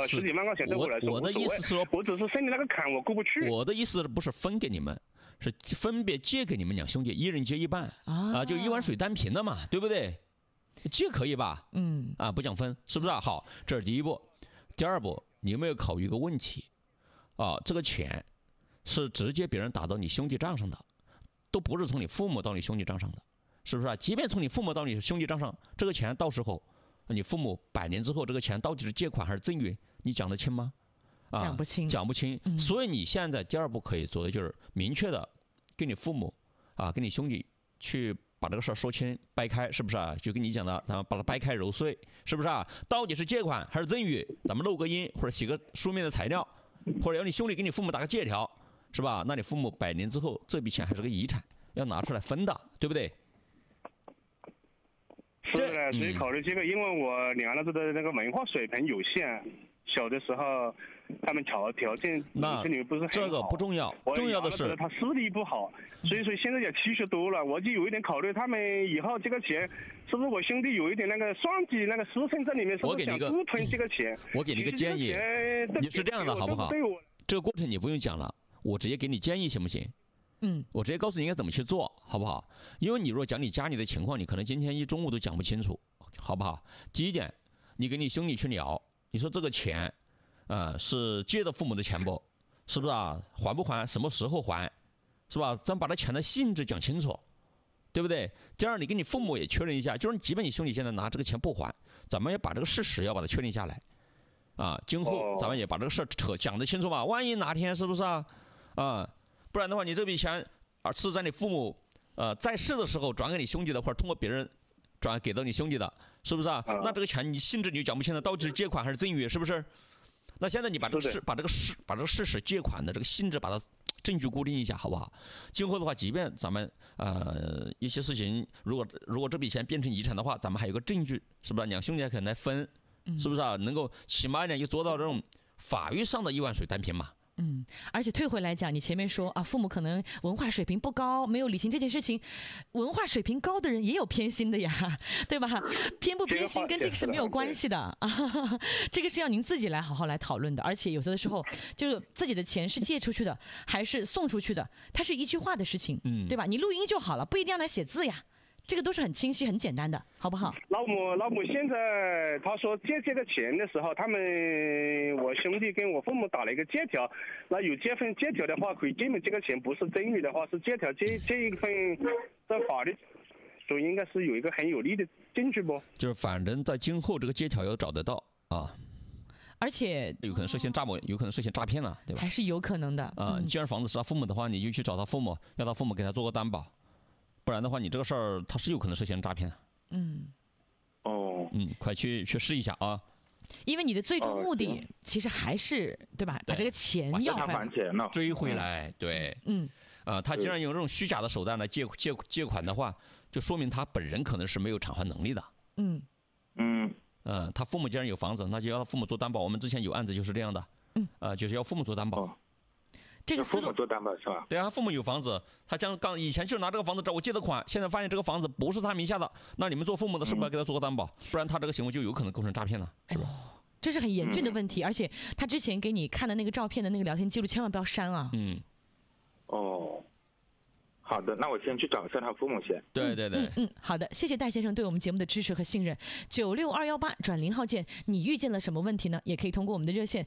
十几万块钱对我来说我的意思是说， 我只是心里那个坎我过不去。 我的意思不是分给你们，是分别借给你们两兄弟，一人借一半就一碗水单平的嘛，对不对？借可以吧？不讲分，是不是啊？好，这是第一步。第二步，你有没有考虑一个问题这个钱是直接别人打到你兄弟账上的，都不是从你父母到你兄弟账上的，是不是啊？即便从你父母到你兄弟账上，这个钱到时候你父母100年之后，这个钱到底是借款还是赠与，你讲得清吗？ 讲不清， 讲不清。所以你现在第二步可以做的就是明确的跟你父母跟你兄弟去把这个事儿说清掰开，是不是啊？就跟你讲的，咱们把它掰开揉碎，是不是啊？到底是借款还是赠与，咱们录个音或者写个书面的材料，或者要你兄弟给你父母打个借条，是吧？那你父母100年之后这笔钱还是个遗产，要拿出来分的，对不对？ 是的，所以考虑这个，因为我两个儿子的那个文化水平有限，小的时候他们条件那不是很好， 这个不重要，重要的是他视力不好，所以说现在也70多了，我就有一点考虑他们以后这个钱是不是我兄弟有一点那个算计那个私生在里面，是不是想独吞这个钱？ 我给你一个建议，你是这样的好不好？这个过程你不用讲了，我直接给你建议行不行？我直接告诉你应该怎么去做，好不好？因为你如果讲你家里的情况，你可能今天一中午都讲不清楚，好不好？第一点，你跟你兄弟去聊，你说这个钱是借的父母的钱不？是不是啊？还不还？什么时候还？是吧？咱把这钱的性质讲清楚，对不对？第二，你跟你父母也确认一下，就是即便你兄弟现在拿这个钱不还，咱们也把这个事实要把它确定下来今后咱们也把这个事儿讲得清楚嘛。万一哪天是不是不然的话，你这笔钱是在你父母在世的时候转给你兄弟的，或者通过别人转给到你兄弟的，是不是啊？那这个钱你性质你就讲不清了，到底是借款还是赠与，是不是？那现在你把这个事实借款的这个性质把它证据固定一下，好不好？今后的话，即便咱们一些事情，如果这笔钱变成遗产的话，咱们还有个证据，是不是？两兄弟还可能来分，是不是啊？能够起码一点就做到这种法律上的一碗水单平嘛。 而且退回来讲，你前面说父母可能文化水平不高，没有理清这件事情，文化水平高的人也有偏心的呀，对吧？偏不偏心跟这个是没有关系的这个是要您自己来好好来讨论的。而且有的时候，就是自己的钱是借出去的还是送出去的，它是一句话的事情，对吧？你录音就好了，不一定要来写字呀。这个都是很清晰很简单的，好不好？ 老母现在他说借这个钱的时候，我兄弟跟我父母打了一个借条，那有这份借条的话，可以证明这个钱不是赠与的话，是借条这一份在法律所以应该是有一个很有力的证据不？ 就是反正在今后这个借条要找得到而且有可能涉嫌诈骗，有可能涉嫌诈骗了，对吧？ 还是有可能的既然房子是他父母的话，你就去找他父母，要他父母给他做个担保。不然的话，你这个事儿他是有可能涉嫌诈骗的。快去试一下啊！ 因为你的最终目的其实还是对吧？把这个钱要回来， 追回来。对，他既然用这种虚假的手段来借款的话，就说明他本人可能是没有偿还能力的。他父母既然有房子，那就要他父母做担保。我们之前有案子就是这样的。就是要父母做担保。 这个父母做担保是吧？ 对啊，他父母有房子，他以前就是拿这个房子找我借的款，现在发现这个房子不是他名下的，那你们做父母的是不是要给他做个担保？不然他这个行为就有可能构成诈骗了，是吧？ 这是很严峻的问题，而且他之前给你看的那个照片的那个聊天记录，千万不要删啊！ 好的，那我先去找一下他父母先。 对， 好的，谢谢戴先生对我们节目的支持和信任。96218转0号键，你遇见了什么问题呢？也可以通过我们的热线